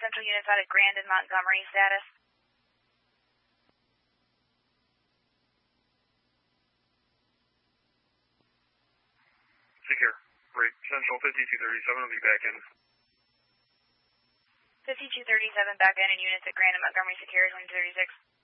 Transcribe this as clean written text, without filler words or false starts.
Central units out at Grand and Montgomery, status. Secure. Break. Central 5237 will be back in. 5237 back in and units at Grand and Montgomery secure 136.